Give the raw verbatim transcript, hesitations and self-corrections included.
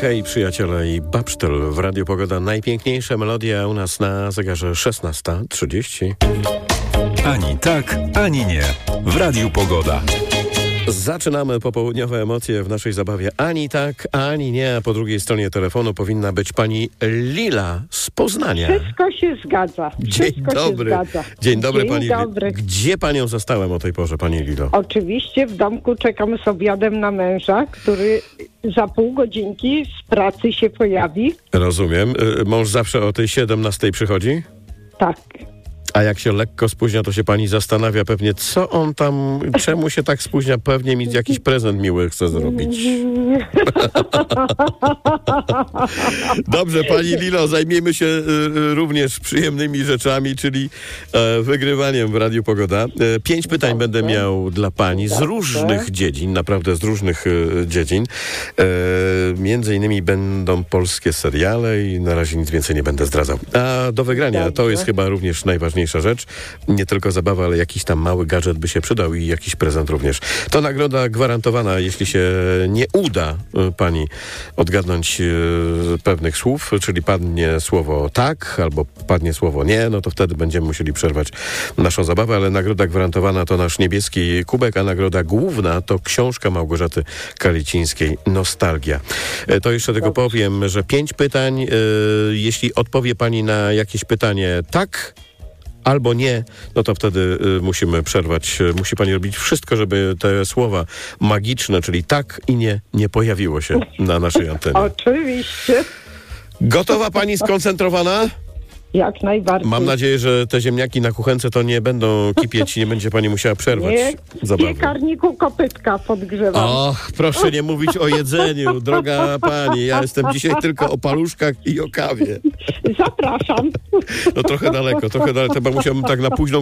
Hej przyjaciele i Babsztel w Radiu Pogoda. Najpiękniejsza melodia u nas na zegarze szesnasta trzydzieści. Ani tak, ani nie. W Radiu Pogoda. Zaczynamy popołudniowe emocje w naszej zabawie. Ani tak, ani nie. A po drugiej stronie telefonu powinna być pani Lila z Poznania. Wszystko się zgadza. Dzień Wszystko dobry. Się zgadza. Dzień dobry, Dzień pani dobry. Li- Gdzie panią zastałem o tej porze, pani Lilo? Oczywiście w domku czekam z obiadem na męża, który za pół godzinki z pracy się pojawi. Rozumiem. Y, Mąż zawsze o tej siedemnastej przychodzi? Tak. A jak się lekko spóźnia, to się pani zastanawia pewnie, co on tam, czemu się tak spóźnia? Pewnie mi jakiś prezent miły chce zrobić. Dobrze, pani Lilo, zajmiemy się y, również przyjemnymi rzeczami, czyli e, wygrywaniem w Radiu Pogoda. E, pięć pytań Dobrze. będę miał dla pani z Dobrze. różnych dziedzin, naprawdę z różnych y, dziedzin. E, między innymi będą polskie seriale i na razie nic więcej nie będę zdradzał. A do wygrania to Dobrze. jest chyba również najważniejsza rzecz. Nie tylko zabawa, ale jakiś tam mały gadżet by się przydał i jakiś prezent również. To nagroda gwarantowana, jeśli się nie uda y, pani odgadnąć y, pewnych słów, czyli padnie słowo tak albo padnie słowo nie, no to wtedy będziemy musieli przerwać naszą zabawę, ale nagroda gwarantowana to nasz niebieski kubek, a nagroda główna to książka Małgorzaty Kalicińskiej Nostalgia. E, To jeszcze tylko Dobrze. powiem, że pięć pytań, y, jeśli odpowie pani na jakieś pytanie tak albo nie, no to wtedy y, musimy przerwać. Y, Musi pani robić wszystko, żeby te słowa magiczne, czyli tak i nie, nie pojawiło się na naszej antenie. Oczywiście. Gotowa pani, skoncentrowana? Jak najbardziej. Mam nadzieję, że te ziemniaki na kuchence to nie będą kipieć i nie będzie pani musiała przerwać Nie, w zabawy. piekarniku kopytka podgrzewam. Och, proszę nie mówić o jedzeniu, droga pani. Ja jestem dzisiaj tylko o paluszkach i o kawie. Zapraszam. No trochę daleko, trochę daleko. Chyba musiałbym tak na późną